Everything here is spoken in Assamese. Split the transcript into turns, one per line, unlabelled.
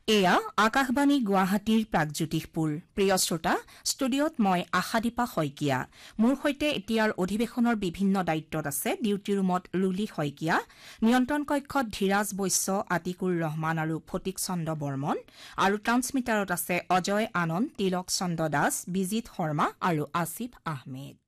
এয়া আকাশবাণী গুৱাহাটীৰ প্ৰাগজ্যোতিষপুৰ প্ৰিয় শ্ৰোতা ষ্টুডিঅ'ত মই আশাদীপা শইকীয়া মোৰ সৈতে এতিয়াৰ অধিৱেশনৰ বিভিন্ন দায়িত্বত আছে ডিউটি ৰুমত ৰুলি শইকীয়া নিয়ন্ত্ৰণ কক্ষত ধীৰাজ বৈশ্য আতিকুৰ ৰহমান আৰু ফটিক চন্দ্ৰ বৰ্মন আৰু ট্ৰান্সমিটাৰত আছে অজয় আনন্দ তিলক চন্দ্ৰ দাস বিজিত শৰ্মা আৰু আসিফ আহমেদ